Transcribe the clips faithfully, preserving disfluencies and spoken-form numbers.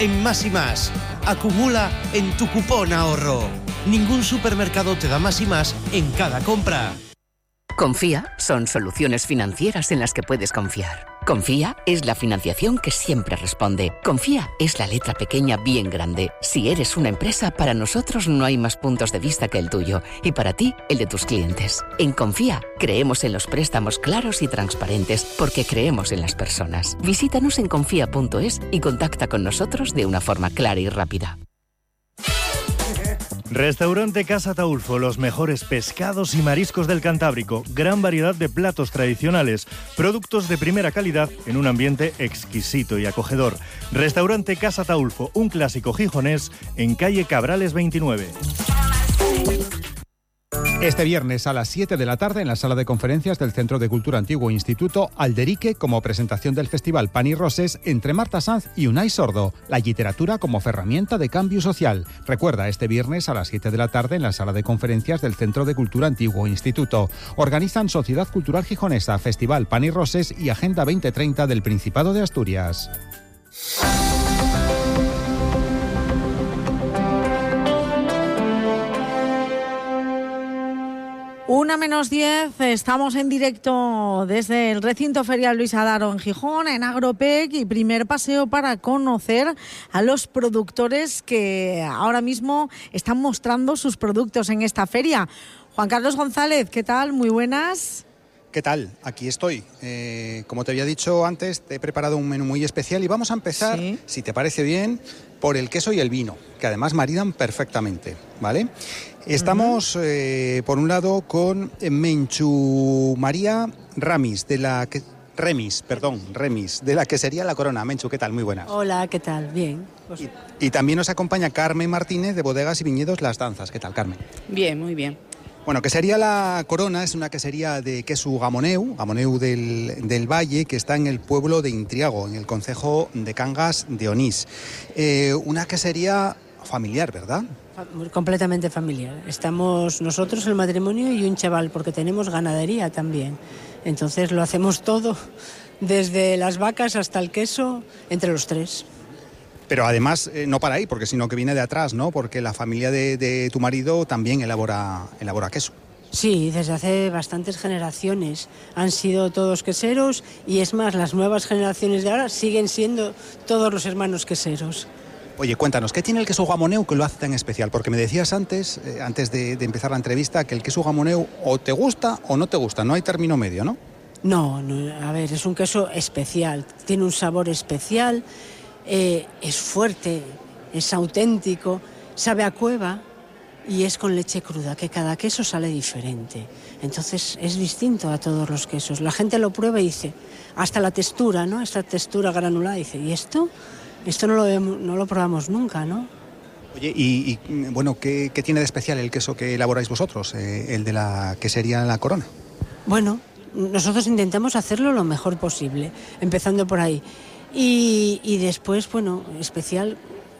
en Más y Más. Acumula en tu cupón ahorro. Ningún supermercado te da más y más en cada compra. Confía son soluciones financieras en las que puedes confiar. Confía es la financiación que siempre responde. Confía es la letra pequeña bien grande. Si eres una empresa, para nosotros no hay más puntos de vista que el tuyo y para ti, el de tus clientes. En Confía creemos en los préstamos claros y transparentes porque creemos en las personas. Visítanos en confía punto es y contacta con nosotros de una forma clara y rápida. Restaurante Casa Taulfo, los mejores pescados y mariscos del Cantábrico, gran variedad de platos tradicionales, productos de primera calidad en un ambiente exquisito y acogedor. Restaurante Casa Taulfo, un clásico gijonés en calle Cabrales veintinueve. Este viernes a las siete de la tarde en la sala de conferencias del Centro de Cultura Antiguo Instituto Alderique, como presentación del festival Pan y Roses entre Marta Sanz y Unai Sordo, la literatura como herramienta de cambio social. Recuerda, este viernes a las siete de la tarde en la sala de conferencias del Centro de Cultura Antiguo Instituto. Organizan Sociedad Cultural Gijonesa, Festival Pan y Roses y Agenda veinte treinta del Principado de Asturias. Una menos diez, estamos en directo desde el recinto ferial Luis Adaro en Gijón, en Agropec, y primer paseo para conocer a los productores que ahora mismo están mostrando sus productos en esta feria. Juan Carlos González, ¿qué tal? Muy buenas. ¿Qué tal? Aquí estoy. Eh, como te había dicho antes, te he preparado un menú muy especial y vamos a empezar, ¿sí?, si te parece bien, por el queso y el vino, que además maridan perfectamente, ¿vale? Estamos, uh-huh. eh, por un lado, con Menchu María Ramis, de la que... Remis, perdón, Remis, de la quesería La Corona. Menchu, ¿qué tal? Muy buenas. Hola, ¿qué tal? Bien. Pues... Y, y también nos acompaña Carmen Martínez, de Bodegas y Viñedos Las Danzas. ¿Qué tal, Carmen? Bien, muy bien. Bueno, quesería La Corona es una quesería de queso gamoneu, gamoneu del, del Valle, que está en el pueblo de Intriago, en el concejo de Cangas de Onís. Eh, una quesería familiar, ¿verdad? Completamente familiar. Estamos nosotros, el matrimonio y un chaval, porque tenemos ganadería también. Entonces lo hacemos todo, desde las vacas hasta el queso, entre los tres. Pero además, eh, no para ahí, porque sino que viene de atrás, ¿no? Porque la familia de, de tu marido también elabora, elabora queso. Sí, desde hace bastantes generaciones han sido todos queseros y es más, las nuevas generaciones de ahora siguen siendo todos los hermanos queseros. Oye, cuéntanos, ¿qué tiene el queso gamoneu que lo hace tan especial? Porque me decías antes, eh, antes de, de empezar la entrevista, que el queso gamoneu o te gusta o no te gusta, no hay término medio, ¿no? No, no, a ver, es un queso especial, tiene un sabor especial, eh, es fuerte, es auténtico, sabe a cueva y es con leche cruda, que cada queso sale diferente. Entonces es distinto a todos los quesos. La gente lo prueba y dice, hasta la textura, ¿no? Esta textura granulada, dice, ¿y esto? Esto no lo, vemos, no lo probamos nunca, ¿no? Oye, y, y bueno, ¿qué, ¿qué tiene de especial el queso que elaboráis vosotros, eh, el de la quesería La Corona? Bueno, nosotros intentamos hacerlo lo mejor posible, empezando por ahí. Y, y después, bueno, especial,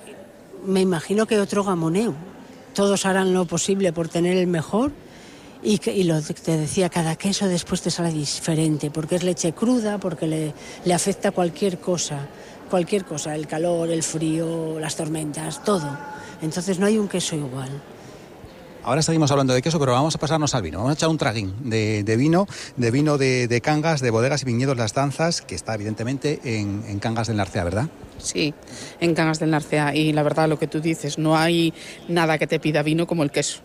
me imagino que otro gamoneu. Todos harán lo posible por tener el mejor y, que, y lo que te decía, cada queso después te sale diferente, porque es leche cruda, porque le, le afecta cualquier cosa. Cualquier cosa, el calor, el frío, las tormentas, todo. Entonces no hay un queso igual. Ahora seguimos hablando de queso, pero vamos a pasarnos al vino. Vamos a echar un traguín de, de vino, de vino de, de Cangas, de Bodegas y Viñedos Las Danzas, que está evidentemente en, en Cangas del Narcea, ¿verdad? Sí, en Cangas del Narcea. Y la verdad, lo que tú dices, no hay nada que te pida vino como el queso.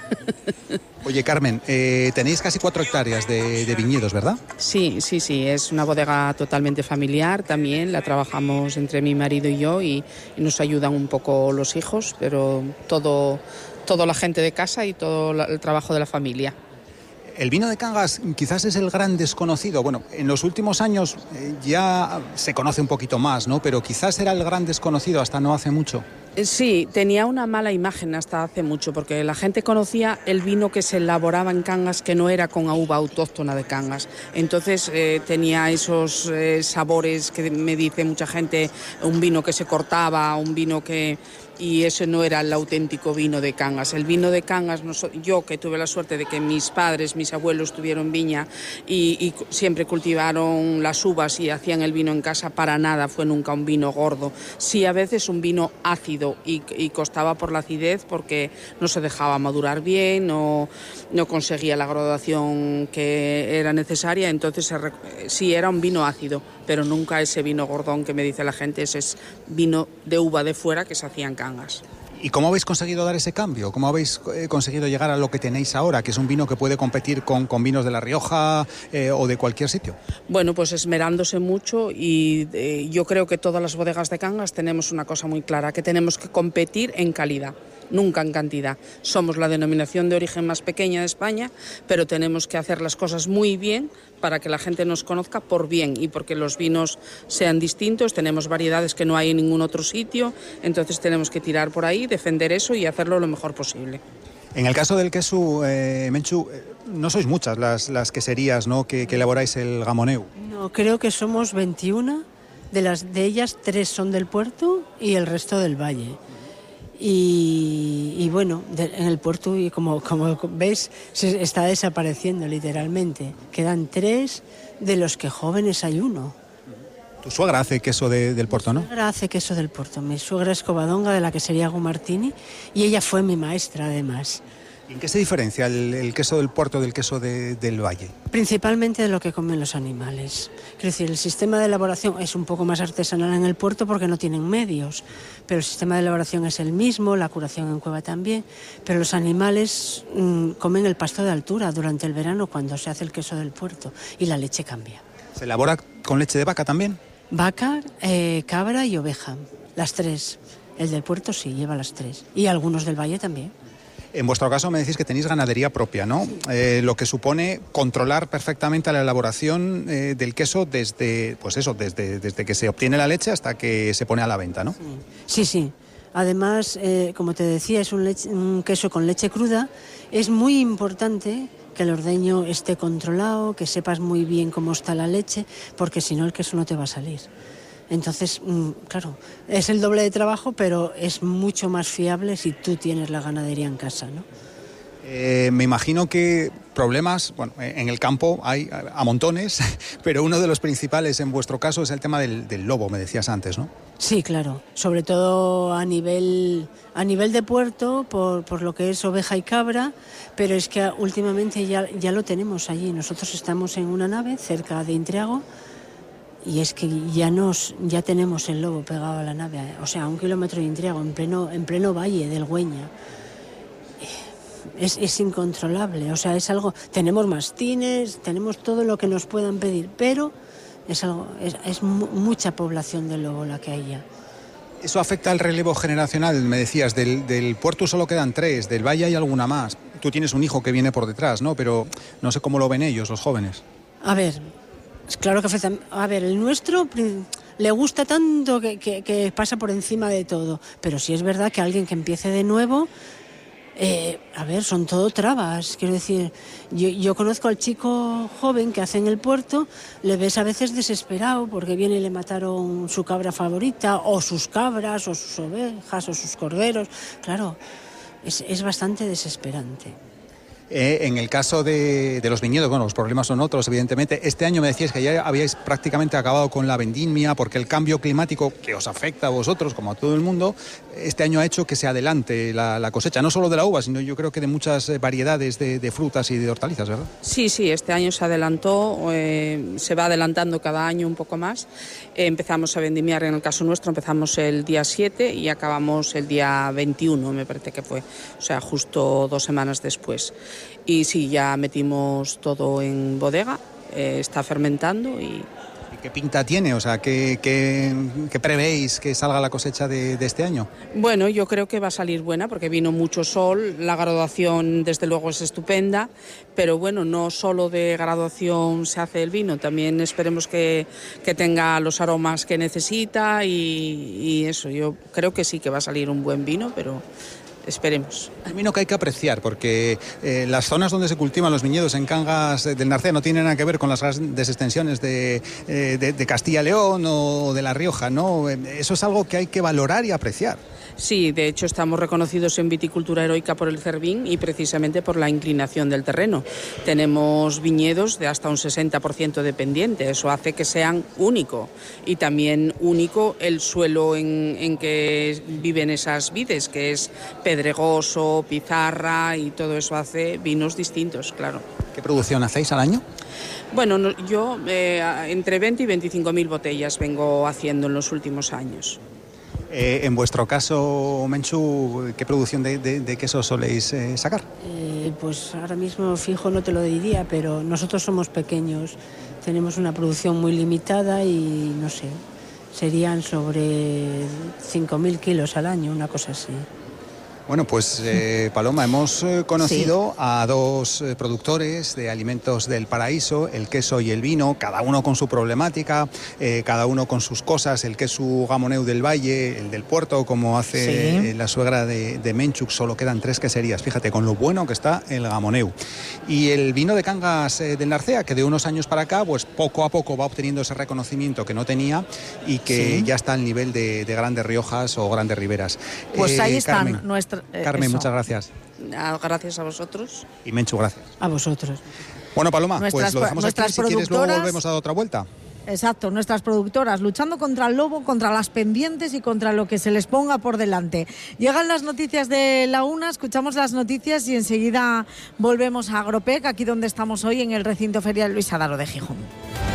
Oye, Carmen, eh, tenéis casi cuatro hectáreas de, de viñedos, ¿verdad? Sí, sí, sí, es una bodega totalmente familiar también, la trabajamos entre mi marido y yo y, y nos ayudan un poco los hijos, pero todo, todo la gente de casa y todo la, el trabajo de la familia. El vino de Cangas quizás es el gran desconocido. Bueno, en los últimos años eh, ya se conoce un poquito más, ¿no? Pero quizás era el gran desconocido hasta no hace mucho. Sí, tenía una mala imagen hasta hace mucho, porque la gente conocía el vino que se elaboraba en Cangas, que no era con uva autóctona de Cangas. Entonces eh, tenía esos eh, sabores que me dice mucha gente, un vino que se cortaba, un vino que... y ese no era el auténtico vino de Cangas. El vino de Cangas, yo que tuve la suerte de que mis padres, mis abuelos tuvieron viña y, y siempre cultivaron las uvas y hacían el vino en casa, para nada fue nunca un vino gordo. Sí, a veces un vino ácido y, y costaba por la acidez porque no se dejaba madurar bien, no, no conseguía la graduación que era necesaria, entonces se, sí era un vino ácido, pero nunca ese vino gordón que me dice la gente, ese es vino de uva de fuera que se hacía en Cangas. ¿Y cómo habéis conseguido dar ese cambio? ¿Cómo habéis eh, conseguido llegar a lo que tenéis ahora, que es un vino que puede competir con, con vinos de La Rioja eh, o de cualquier sitio? Bueno, pues esmerándose mucho y eh, yo creo que todas las bodegas de Cangas tenemos una cosa muy clara, que tenemos que competir en calidad, nunca en cantidad. Somos la denominación de origen más pequeña de España, pero tenemos que hacer las cosas muy bien para que la gente nos conozca por bien y porque los vinos sean distintos. Tenemos variedades que no hay en ningún otro sitio, entonces tenemos que tirar por ahí, defender eso y hacerlo lo mejor posible. En el caso del queso, eh, Menchu, no sois muchas las, las queserías, ¿no?, que, que elaboráis el gamoneu. No, creo que somos veintiuna, de, las, de ellas tres son del puerto y el resto del valle. Y, y bueno, de, en el puerto, y como, como ves, se está desapareciendo literalmente. Quedan tres, de los que jóvenes hay uno. Tu suegra hace queso de, del puerto, ¿no? Mi suegra hace queso del puerto. Mi suegra es covadonga de la quesería Gumartini y ella fue mi maestra además. ¿En qué se diferencia el, el queso del puerto del queso de, del valle? Principalmente de lo que comen los animales. Quiero decir, el sistema de elaboración es un poco más artesanal en el puerto porque no tienen medios, pero el sistema de elaboración es el mismo, la curación en cueva también, pero los animales mmm, comen el pasto de altura durante el verano cuando se hace el queso del puerto y la leche cambia. ¿Se elabora con leche de vaca también? Vaca, eh, cabra y oveja, las tres. El del puerto sí, lleva las tres. Y algunos del valle también. En vuestro caso me decís que tenéis ganadería propia, ¿no? Sí. Eh, lo que supone controlar perfectamente la elaboración eh, del queso desde, pues eso, desde, desde que se obtiene la leche hasta que se pone a la venta, ¿no? Sí, sí. sí. Además, eh, como te decía, es un, leche, un queso con leche cruda. Es muy importante que el ordeño esté controlado, que sepas muy bien cómo está la leche, porque si no el queso no te va a salir. Entonces, claro, es el doble de trabajo, pero es mucho más fiable si tú tienes la ganadería en casa, ¿no? Eh, me imagino que problemas, bueno, en el campo hay a montones, pero uno de los principales en vuestro caso es el tema del, del lobo, me decías antes, ¿no? Sí, claro, sobre todo a nivel, a nivel de puerto, por, por lo que es oveja y cabra, pero es que últimamente ya, ya lo tenemos allí. Nosotros estamos en una nave cerca de Intriago, y es que ya nos ya tenemos el lobo pegado a la nave, o sea, a un kilómetro de Intriago, en pleno, en pleno valle del Güeña. Es, es incontrolable, o sea, es algo... Tenemos mastines, tenemos todo lo que nos puedan pedir, pero es, algo, es, es mucha población de lobo la que hay ya. ¿Eso afecta al relevo generacional? Me decías, del, del puerto solo quedan tres, del valle hay alguna más. Tú tienes un hijo que viene por detrás, ¿no? Pero no sé cómo lo ven ellos, los jóvenes. A ver... Claro que afecta. A ver, el nuestro le gusta tanto que, que, que pasa por encima de todo. Pero sí es verdad que alguien que empiece de nuevo, eh, a ver, son todo trabas. Quiero decir, yo, yo conozco al chico joven que hace en el puerto, le ves a veces desesperado porque viene y le mataron su cabra favorita, o sus cabras, o sus ovejas, o sus corderos. Claro, es, es bastante desesperante. Eh, en el caso de, de los viñedos, bueno, los problemas son otros, evidentemente. Este año me decíais que ya habíais prácticamente acabado con la vendimia porque el cambio climático que os afecta a vosotros, como a todo el mundo, este año ha hecho que se adelante la, la cosecha, no solo de la uva, sino yo creo que de muchas variedades de, de frutas y de hortalizas, ¿verdad? Sí, sí, este año se adelantó, eh, se va adelantando cada año un poco más. Eh, empezamos a vendimiar, en el caso nuestro, empezamos el día siete y acabamos el día veintiuno, me parece que fue, o sea, justo dos semanas después. Y sí, ya metimos todo en bodega, eh, está fermentando y... ¿Y qué pinta tiene? O sea, ¿qué, qué, qué prevéis que salga la cosecha de, de este año? Bueno, yo creo que va a salir buena porque vino mucho sol, la graduación desde luego es estupenda, pero bueno, no solo de graduación se hace el vino, también esperemos que, que tenga los aromas que necesita y, y eso, yo creo que sí que va a salir un buen vino, pero... Esperemos. Un vino que hay que apreciar porque eh, las zonas donde se cultivan los viñedos en Cangas del Narcea no tienen nada que ver con las grandes extensiones de, eh, de, de Castilla y León o de La Rioja, ¿no? Eso es algo que hay que valorar y apreciar. Sí, de hecho estamos reconocidos en viticultura heroica por el Cervín y precisamente por la inclinación del terreno. Tenemos viñedos de hasta un sesenta por ciento de pendiente, eso hace que sean único y también único el suelo en, en que viven esas vides, que es pedregoso, pizarra y todo eso hace vinos distintos, claro. ¿Qué producción hacéis al año? Bueno, no, yo eh, entre veinte y veinticinco mil botellas vengo haciendo en los últimos años. Eh, en vuestro caso, Menchu, ¿qué producción de, de, de queso soléis eh, sacar? Eh, pues ahora mismo fijo no te lo diría, pero nosotros somos pequeños, tenemos una producción muy limitada y no sé, serían sobre cinco mil kilos al año, una cosa así. Bueno, pues eh, Paloma, hemos eh, conocido sí. a dos eh, productores de alimentos del paraíso, el queso y el vino, cada uno con su problemática, eh, cada uno con sus cosas, el queso gamoneu del Valle, el del Puerto, como hace sí. eh, la suegra de, de Menchuk, solo quedan tres queserías, fíjate, con lo bueno que está el gamoneu. Y el vino de Cangas eh, del Narcea, que de unos años para acá, pues poco a poco va obteniendo ese reconocimiento que no tenía y que sí. ya está al nivel de, de Grandes Riojas o Grandes Riberas. Pues eh, ahí están Carmen. nuestras... Carmen, Eso. muchas gracias. Gracias a vosotros. Y Menchu, gracias. A vosotros. Bueno, Paloma, nuestras, pues lo dejamos aquí. Si quieres, luego volvemos a dar otra vuelta. Exacto, nuestras productoras luchando contra el lobo, contra las pendientes y contra lo que se les ponga por delante. Llegan las noticias de la una, escuchamos las noticias y enseguida volvemos a Agropec, aquí donde estamos hoy en el recinto ferial Luis Adaro de Gijón.